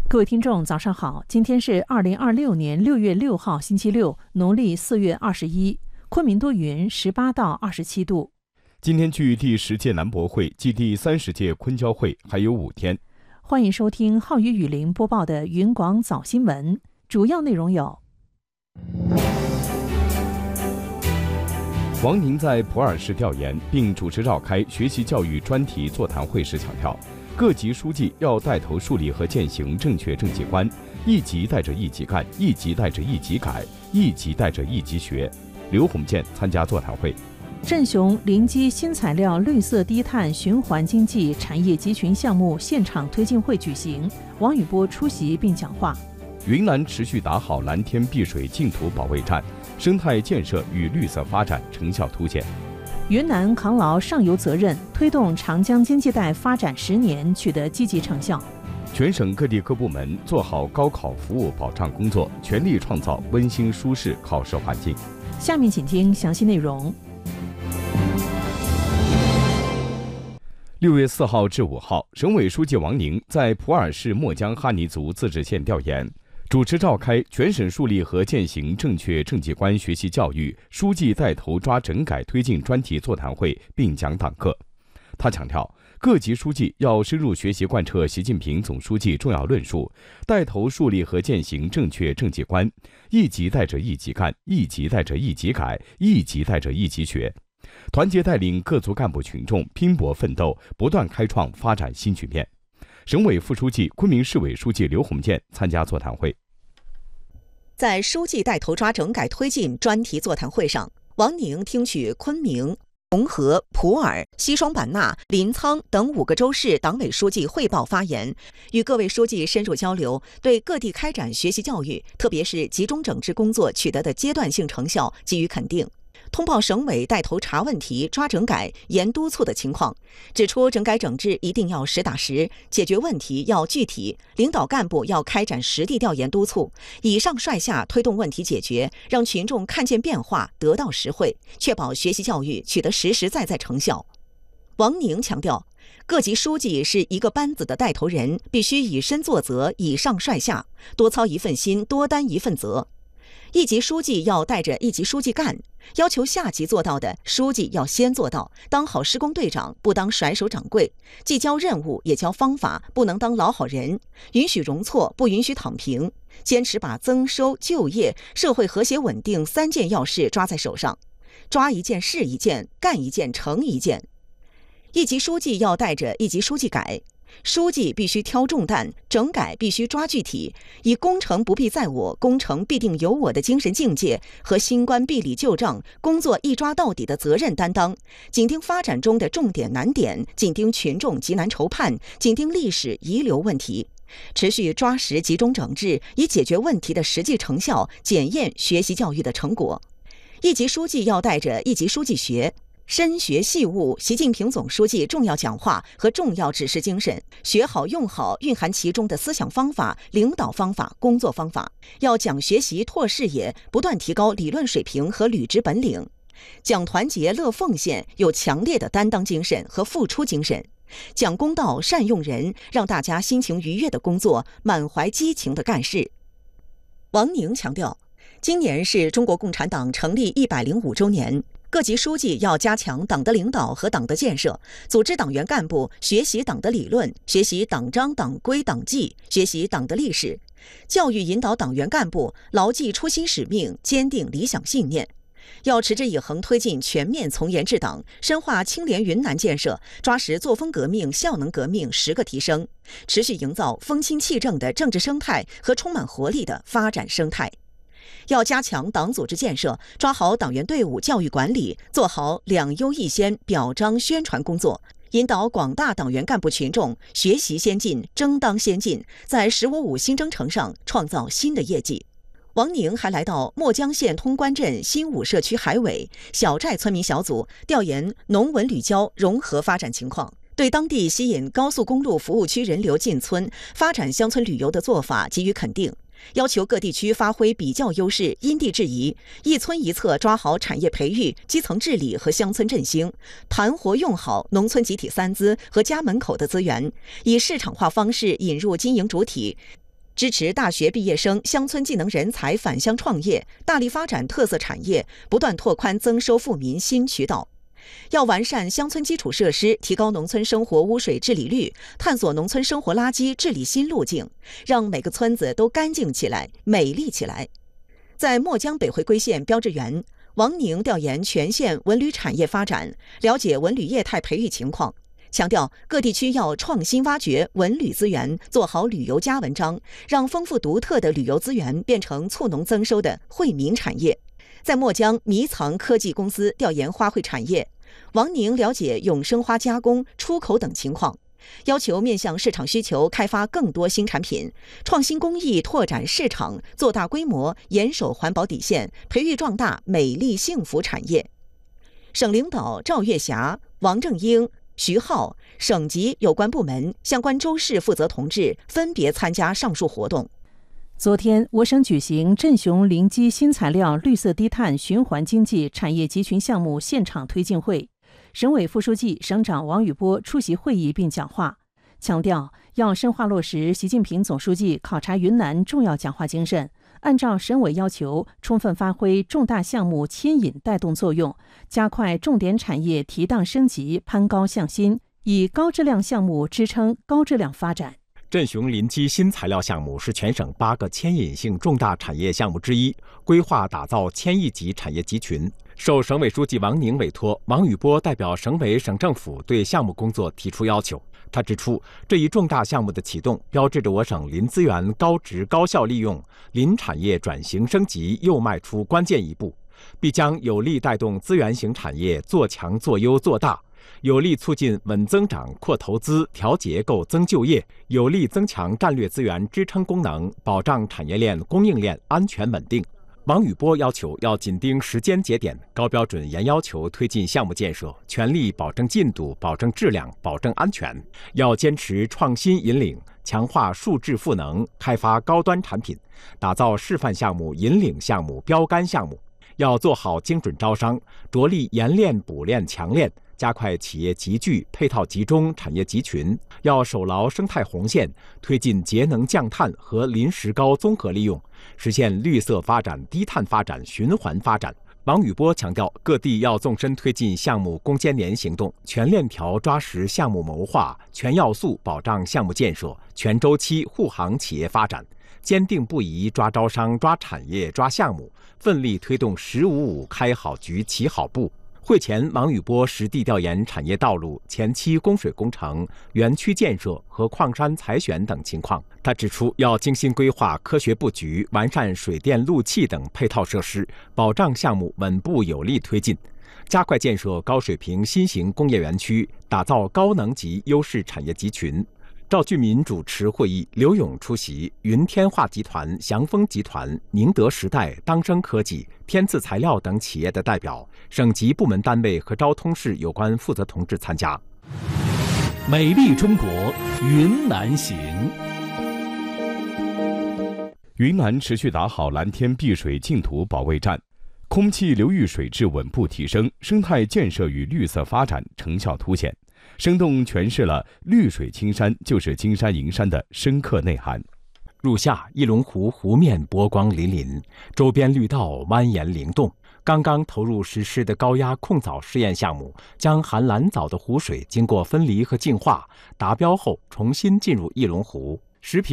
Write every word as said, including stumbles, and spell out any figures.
各位听众，早上好！今天是二零二六年六月六号，星期六，农历四月二十一。昆明多云，十八到二十七度。 今天距第十届南博会暨第三十届昆交会还有五天。 欢迎收听浩宇雨林播报的云广早新闻，主要内容有： 王宁在普洱市调研并主持召开学习教育专题座谈会时强调，各级书记要带头树立和践行正确政绩观，一级带着一级干，一级带着一级改，一级带着一级学。刘鸿渐参加座谈会。 镇雄临基新材料绿色低碳循环经济产业集群项目现场推进会举行，王宇波出席并讲话。 云南持续打好蓝天碧水净土保卫战，生态建设与绿色发展成效凸显。 云南扛牢上游责任，推动长江经济带发展十年取得积极成效。 全省各地各部门做好高考服务保障工作，全力创造温馨舒适考试环境。 下面请听详细内容。 六月四号至五号，省委书记王宁在普洱市墨江哈尼族自治县调研，主持召开全省树立和践行正确政绩观学习教育书记带头抓整改推进专题座谈会并讲党课。他强调，各级书记要深入学习贯彻习近平总书记重要论述，带头树立和践行正确政绩观，一级带着一级干，一级带着一级改，一级带着一级学，团结带领各族干部群众拼搏奋斗，不断开创发展新局面。省委副书记、昆明市委书记刘鸿渐参加座谈会。 在书记带头抓整改推进专题座谈会上，王宁听取昆明、红河、普洱、西双版纳、临沧等五个州市党委书记汇报发言，与各位书记深入交流，对各地开展学习教育，特别是集中整治工作取得的阶段性成效给予肯定。通报省委带头查问题、抓整改、严督促的情况，指出整改整治一定要实打实，解决问题要具体，领导干部要开展实地调研督促，以上率下推动问题解决，让群众看见变化，得到实惠，确保学习教育取得实实在在成效。王宁强调，各级书记是一个班子的带头人，必须以身作则，以上率下，多操一份心，多担一份责。一级书记要带着一级书记干，要求下级做到的，书记要先做到，当好施工队长，不当甩手掌柜，既交任务也交方法，不能当老好人，允许容错，不允许躺平，坚持把增收、就业、社会和谐稳定三件要事抓在手上，抓一件是一件，干一件成一件。一级书记要带着一级书记改，书记必须挑重担，整改必须抓具体，以工程不必在我，工程必定有我的精神境界和新官毕礼旧账，工作一抓到底的责任担当，紧盯发展中的重点难点，紧盯群众急难愁盼，紧盯历史遗留问题，持续抓实集中整治，以解决问题的实际成效，检验学习教育的成果。一级书记要带着一级书记学，深学细悟习近平总书记重要讲话和重要指示精神，学好用好蕴含其中的思想方法、领导方法、工作方法，要讲学习拓视野，不断提高理论水平和履职本领，讲团结乐奉献，有强烈的担当精神和付出精神，讲公道善用人，让大家心情愉悦的工作，满怀激情的干事。王宁强调，今年是中国共产党成立一百零五周年，各级书记要加强党的领导和党的建设，组织党员干部学习党的理论，学习党章党规党纪，学习党的历史，教育引导党员干部牢记初心使命，坚定理想信念。要持之以恒推进全面从严治党，深化青联云南建设，抓实作风革命、效能革命十个提升，持续营造风清气正的政治生态和充满活力的发展生态。要加强党组织建设，抓好党员队伍教育管理，做好两优一先表彰宣传工作，引导广大党员干部群众学习先进、争当先进，在“十五五”新征程上创造新的业绩。王宁还来到墨江县通关镇新武社区海尾小寨村民小组调研农文旅交融合发展情况，对当地吸引高速公路服务区人流进村、发展乡村旅游的做法给予肯定，要求各地区发挥比较优势，因地制宜，一村一策抓好产业培育、基层治理和乡村振兴，盘活用好农村集体三资和家门口的资源，以市场化方式引入经营主体， 支持大学毕业生、乡村技能人才返乡创业，大力发展特色产业，不断拓宽增收富民新渠道。要完善乡村基础设施，提高农村生活污水治理率，探索农村生活垃圾治理新路径，让每个村子都干净起来、美丽起来。在墨江北回归县标志园，王宁调研全县文旅产业发展，了解文旅业态培育情况，强调各地区要创新挖掘文旅资源，做好旅游加文章，让丰富独特的旅游资源变成促农增收的惠民产业。在墨江迷藏科技公司调研花卉产业，王宁了解永生花加工、出口等情况，要求面向市场需求开发更多新产品，创新工艺拓展市场，做大规模，严守环保底线，培育壮大美丽幸福产业。省领导赵月霞、王正英、徐浩，省级有关部门、相关州市负责同志分别参加上述活动。 昨天，我省举行镇雄临基新材料绿色低碳循环经济产业集群项目现场推进会，省委副书记、省长王宇波出席会议并讲话，强调要深化落实习近平总书记考察云南重要讲话精神，按照省委要求，充分发挥重大项目牵引带动作用，加快重点产业提档升级、攀高向新，以高质量项目支撑高质量发展。 镇雄临基新材料项目是全省八个牵引性重大产业项目之一，规划打造千亿级产业集群。受省委书记王宁委托，王宇波代表省委省政府对项目工作提出要求。他指出，这一重大项目的启动，标志着我省林资源高质高效利用、林产业转型升级又迈出关键一步，必将有力带动资源型产业做强做优做大，有力促进稳增长、扩投资、调结构、增就业，有力增强战略资源支撑功能，保障产业链、供应链安全稳定。王宇波要求要紧盯时间节点，高标准严要求推进项目建设，全力保证进度、保证质量、保证安全。要坚持创新引领，强化数质赋能，开发高端产品，打造示范项目、引领项目、标杆项目。要做好精准招商，着力研炼、补炼、强炼，加快企业集聚、配套集中产业集群。要守牢生态红线，推进节能降碳和临时高综合利用，实现绿色发展、低碳发展、循环发展。王宇波强调，各地要纵深推进项目攻坚年行动，全链条抓实项目谋划，全要素保障项目建设，全周期护航企业发展，坚定不移抓招商、抓产业、抓项目，奋力推动“十五五”开好局、起好步。会前，王宇波实地调研产业道路、前期供水工程、园区建设和矿山采选等情况。他指出，要精心规划、科学布局，完善水电路气等配套设施，保障项目稳步有力推进，加快建设高水平新型工业园区，打造高能级优势产业集群。赵俊民主持会议，刘勇出席，云天化集团、祥丰集团、宁德时代、当升科技、天赐材料等企业的代表、省级部门单位和昭通市有关负责同志参加。 美丽中国，云南行。 云南持续打好蓝天碧水净土保卫战，空气流域水质稳步提升，生态建设与绿色发展成效凸显，生动诠释了绿水青山就是金山银山的深刻内涵。 入夏，翼龙湖湖面波光粼粼，周边绿道蜿蜒灵动。刚刚投入实施的高压控藻试验项目，将含蓝藻的湖水经过分离和净化，达标后重新进入翼龙湖。食品